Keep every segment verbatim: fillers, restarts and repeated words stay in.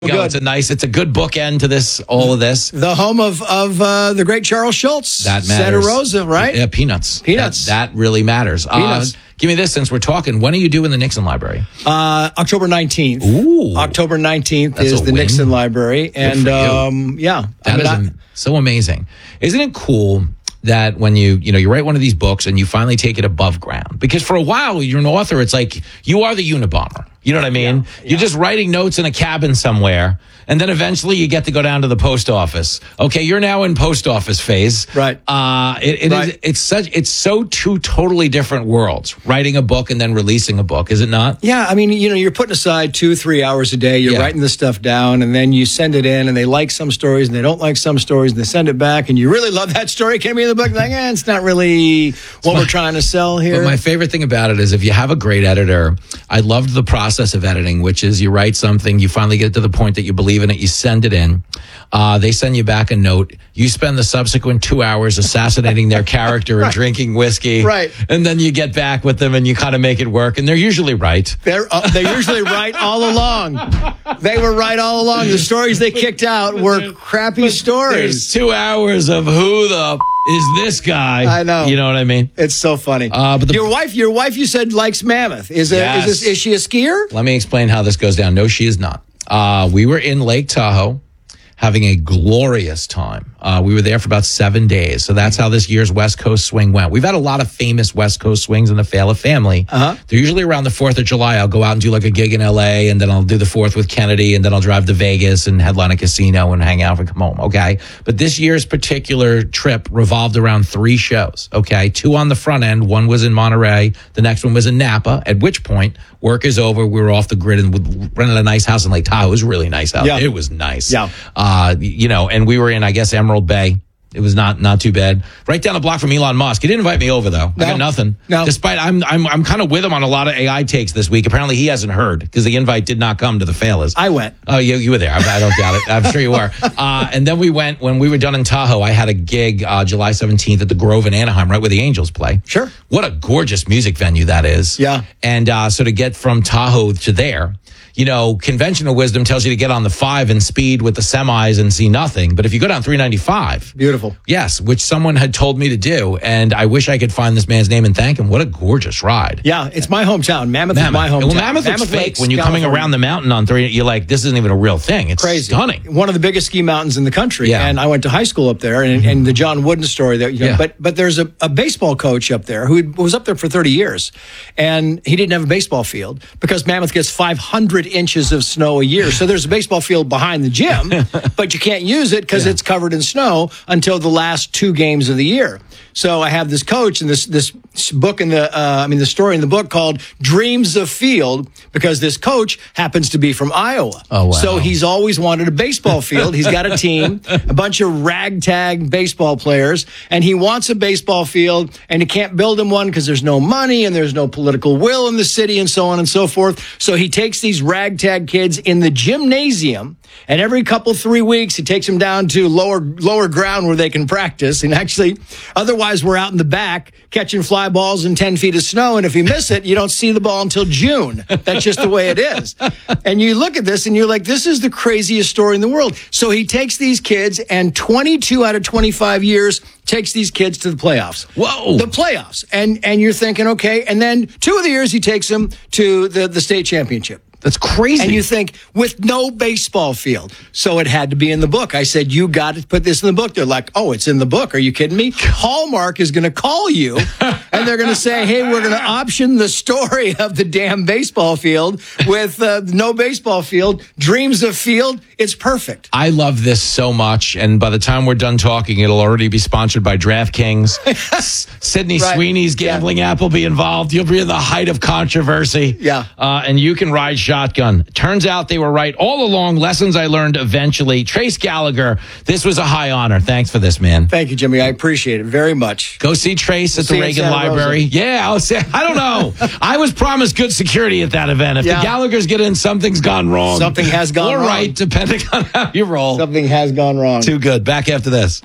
Go. Good. It's a nice, it's a good bookend to this, all of this. The home of of uh, the great Charles Schultz. That Santa matters. Rosa, right? Yeah, peanuts. Peanuts. That, that really matters. Peanuts. Uh, give me this since we're talking. When are you doing the Nixon Library? Uh, October nineteenth. Ooh. October nineteenth That's is a the win. Nixon Library. And for you. um, yeah. That I mean, is I- am- so amazing. Isn't it cool that when you, you know, you write one of these books and you finally take it above ground? Because for a while, you're an author. It's like you are the Unabomber. You know what I mean? Yeah, yeah. You're just writing notes in a cabin somewhere. And then eventually you get to go down to the post office. Okay, you're now in post office phase. Right. Uh, it, it Right. is, it's such, it's so two totally different worlds, writing a book and then releasing a book, is it not? Yeah, I mean, you know, you're putting aside two, three hours a day. You're Yeah. writing this stuff down, and then you send it in, and they like some stories, and they don't like some stories, and they send it back, and you really love that story. Can be in the book. Like, eh, it's not really what we're trying to sell here. But my favorite thing about it is if you have a great editor, I loved the process of editing, which is you write something, you finally get to the point that you believe in it, you send it in. Uh, they send you back a note. You spend the subsequent two hours assassinating their character and Right. drinking whiskey. Right. And then you get back with them and you kind of make it work. And they're usually right. They're uh, they're usually right all along. They were right all along. The stories they kicked out were crappy There's stories. two hours of who the f- is this guy? I know. You know what I mean? It's so funny. Uh, but the- your wife, your wife, you said likes Mammoth. Is it? Yes. Is this? Is she a skier? Let me explain how this goes down. No, she is not. Uh, we were in Lake Tahoe having a glorious time. Uh, we were there for about seven days. So that's how this year's West Coast swing went. We've had a lot of famous West Coast swings in the Fala family. Uh-huh. They're usually around the fourth of July. I'll go out and do like a gig in L A, and then I'll do the fourth with Kennedy, and then I'll drive to Vegas and headline a casino and hang out and come home. Okay. But this year's particular trip revolved around three shows. Okay. Two on the front end. One was in Monterey. The next one was in Napa, at which point work is over. We were off the grid and we rented a nice house in Lake Tahoe. It was a really nice house. Yeah. It was nice. Yeah. Uh, you know, and we were in, I guess, Emerald Bay. It was not not too bad. Right down the block from Elon Musk. He didn't invite me over though. I No. got nothing. No. Despite I'm I'm I'm kind of with him on a lot of A I takes this week. Apparently he hasn't heard because the invite did not come to the Falas. I went. Oh, you you were there. I, I don't doubt it. I'm sure you were. Uh, and then we went when we were done in Tahoe. I had a gig uh, July seventeenth at the Grove in Anaheim, right where the Angels play. Sure. What a gorgeous music venue that is. Yeah. And uh, so to get from Tahoe to there, you know, conventional wisdom tells you to get on the five and speed with the semis and see nothing. But if you go down three ninety-five, Beautiful. yes, which someone had told me to do, and I wish I could find this man's name and thank him. What a gorgeous ride. Yeah, it's my hometown. Mammoth, is my hometown. Well, Mammoth, looks fake Lakes, when you're coming California. around the mountain on three. You're like, this isn't even a real thing. It's Crazy. stunning. One of the biggest ski mountains in the country. Yeah. And I went to high school up there, and, and the John Wooden story that, you know, Yeah. but but there's a, a baseball coach up there who was up there for thirty years, and he didn't have a baseball field because Mammoth gets five hundred inches of snow a year. So there's a baseball field behind the gym, but you can't use it because Yeah. it's covered in snow until the last two games of the year. So I have this coach and this this book in the uh, I mean the story in the book called Dreams of Field because this coach happens to be from Iowa. Oh, wow. So he's always wanted a baseball field. He's got a team, a bunch of ragtag baseball players, and he wants a baseball field, and he can't build him one because there's no money and there's no political will in the city and so on and so forth. So he takes these ragtag kids in the gymnasium, and every couple, three weeks, he takes them down to lower lower ground where they can practice. And actually, otherwise, we're out in the back catching fly balls in ten feet of snow. And if you miss it, you don't see the ball until June. That's just the way it is. And you look at this and you're like, this is the craziest story in the world. So he takes these kids, and twenty-two out of twenty-five years takes these kids to the playoffs. Whoa. The playoffs. And and you're thinking, okay. And then two of the years he takes them to the, the state championship. That's crazy. And you think, with no baseball field. So it had to be in the book. I said, you got to put this in the book. They're like, oh, it's in the book. Are you kidding me? Hallmark is going to call you, and they're going to say, hey, we're going to option the story of the damn baseball field with uh, no baseball field, Dreams of Field. It's perfect. I love this so much, and by the time we're done talking, it'll already be sponsored by DraftKings. S- Sydney Right. Sweeney's gambling Yeah. app will be involved. You'll be in the height of controversy. Yeah. Uh, and you can ride shotgun. Turns out they were right all along. Lessons I learned eventually. Trace Gallagher, this was a high honor. Thanks for this, man. Thank you, Jimmy. I appreciate it very much. Go see Trace at See the you in Reagan Santa Library. Rosa. Yeah, I'll say, I don't know. I was promised good security at that event. If Yeah. the Gallaghers get in, something's gone wrong. Something has gone or wrong. right, depending on how you roll. Something has gone wrong. Too good. Back after this.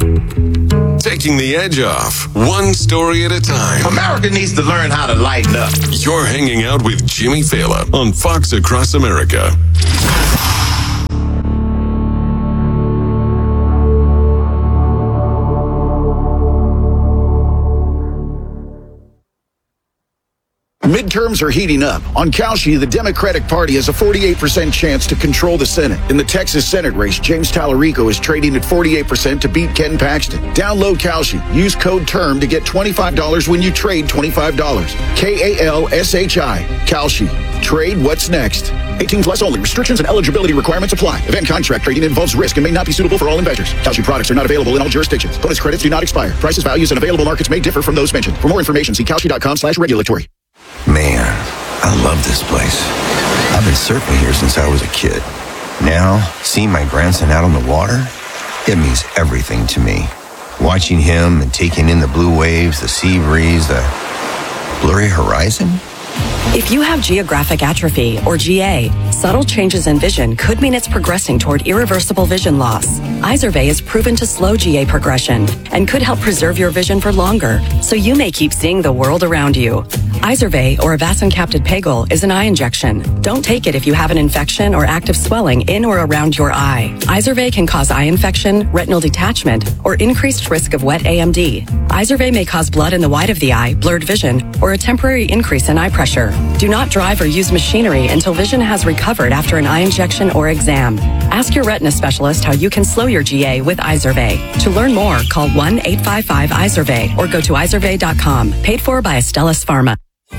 Taking the edge off, one story at a time. America needs to learn how to lighten up. You're hanging out with Jimmy Fallon on Fox Across America. midterms are heating up. On Kalshi, the Democratic Party has a forty-eight percent chance to control the Senate. In the Texas Senate race, James Tallarico is trading at forty-eight percent to beat Ken Paxton. Download Kalshi. Use code TERM to get twenty-five dollars when you trade twenty-five dollars. K A L S H I. Kalshi. Trade what's next. eighteen plus only. Restrictions and eligibility requirements apply. Event contract trading involves risk and may not be suitable for all investors. Kalshi products are not available in all jurisdictions. Bonus credits do not expire. Prices, values, and available markets may differ from those mentioned. For more information, see kalshi.com slash regulatory. Man, I love this place. I've been surfing here since I was a kid. Now, seeing my grandson out on the water, it means everything to me. Watching him and taking in the blue waves, the sea breeze, the blurry horizon. If you have geographic atrophy, or G A, subtle changes in vision could mean it's progressing toward irreversible vision loss. Izervay is proven to slow G A progression and could help preserve your vision for longer, so you may keep seeing the world around you. Izervay, or avacincaptad pegol, is an eye injection. Don't take it if you have an infection or active swelling in or around your eye. Izervay can cause eye infection, retinal detachment, or increased risk of wet A M D. Izervay may cause blood in the white of the eye, blurred vision, or a temporary increase in eye pressure. Do not drive or use machinery until vision has recovered after an eye injection or exam. Ask your retina specialist how you can slow your G A with Izervay. To learn more, call one eight five five Izervay or go to izervay dot com. Paid for by Astellas Pharma.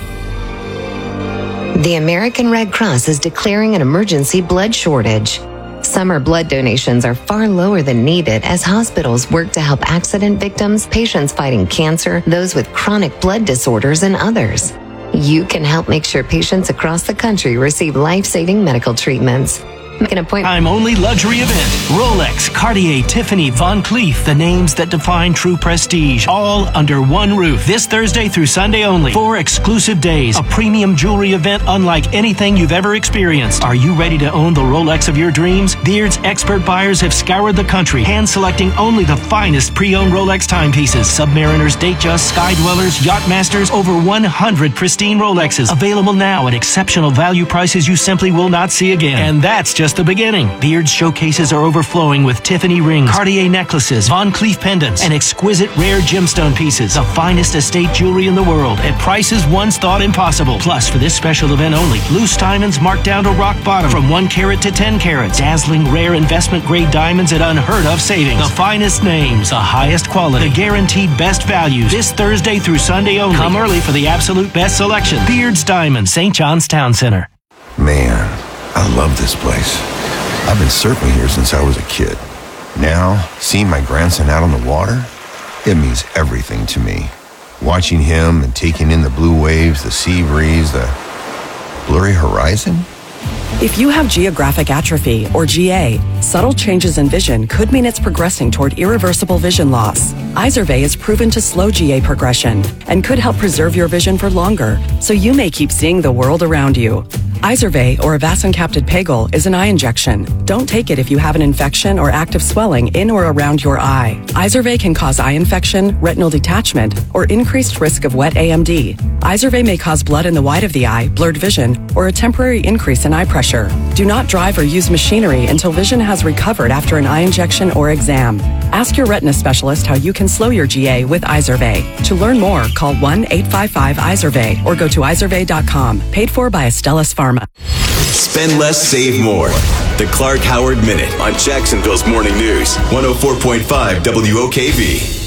The American Red Cross is declaring an emergency blood shortage. Summer blood donations are far lower than needed as hospitals work to help accident victims, patients fighting cancer, those with chronic blood disorders, and others. You can help make sure patients across the country receive life-saving medical treatments. Make an appointment. Time only luxury event. Rolex, Cartier, Tiffany, Von Cleef, the names that define true prestige, all under one roof. This Thursday through Sunday only. Four exclusive days. A premium jewelry event unlike anything you've ever experienced. Are you ready to own the Rolex of your dreams? Beard's expert buyers have scoured the country, hand-selecting only the finest pre-owned Rolex timepieces. Submariners, Datejust, Sky Dwellers, Yacht Masters, over one hundred pristine Rolexes. Available now at exceptional value prices you simply will not see again. And that's just the beginning. Beard's showcases are overflowing with Tiffany rings, Cartier necklaces, Von Cleef pendants, and exquisite rare gemstone pieces. The finest estate jewelry in the world at prices once thought impossible. Plus, for this special event only, loose diamonds marked down to rock bottom from one carat to ten carats. Dazzling rare investment grade diamonds at unheard of savings. The finest names, the highest quality, the guaranteed best values. This Thursday through Sunday only. Come early for the absolute best selection. Beard's Diamonds, Saint John's Town Center. Man, I love this place. I've been surfing here since I was a kid. Now, seeing my grandson out on the water, it means everything to me. Watching him and taking in the blue waves, the sea breeze, the blurry horizon. If you have geographic atrophy, or G A, subtle changes in vision could mean it's progressing toward irreversible vision loss. Izervay is proven to slow G A progression and could help preserve your vision for longer, so you may keep seeing the world around you. Izervay, or avacincaptad pegol, is an eye injection. Don't take it if you have an infection or active swelling in or around your eye. Izervay can cause eye infection, retinal detachment, or increased risk of wet A M D. Izervay may cause blood in the white of the eye, blurred vision, or a temporary increase in eye pressure. Do not drive or use machinery until vision has recovered after an eye injection or exam. Ask your retina specialist how you can slow your G A with Izervay. To learn more, call one eight five five Izervay or go to izervay dot com. Paid for by Astellas Pharma. Spend less, save more. The Clark Howard Minute on Jacksonville's Morning News, one oh four point five W O K V.